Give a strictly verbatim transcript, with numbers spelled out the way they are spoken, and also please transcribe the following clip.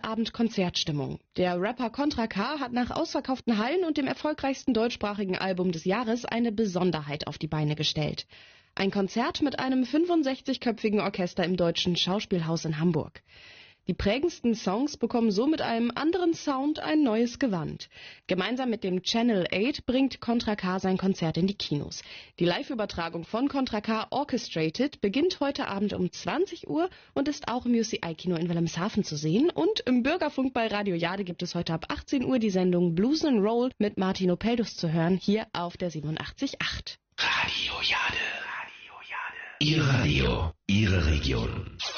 Abend Konzertstimmung. Der Rapper Contra K hat nach ausverkauften Hallen und dem erfolgreichsten deutschsprachigen Album des Jahres eine Besonderheit auf die Beine gestellt. Ein Konzert mit einem fünfundsechzigköpfigen Orchester im Deutschen Schauspielhaus in Hamburg. Die prägendsten Songs bekommen so mit einem anderen Sound ein neues Gewand. Gemeinsam mit dem Channel acht bringt Contra K sein Konzert in die Kinos. Die Live-Übertragung von Contra K Orchestrated beginnt heute Abend um zwanzig Uhr und ist auch im U C I-Kino in Wilhelmshaven zu sehen. Und im Bürgerfunk bei Radio Jade gibt es heute ab achtzehn Uhr die Sendung Blues and Roll mit Martin Opeldus zu hören, hier auf der siebenundachtzig Komma acht. Radio Jade. Radio Jade. Ihr Radio, Ihre Region.